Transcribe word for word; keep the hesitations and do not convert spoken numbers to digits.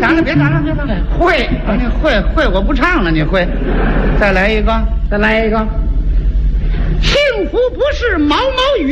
打了，别打了，别打了。会，你会会，我不唱了，你会。再来一个， 再来一个。 幸福不是毛毛雨。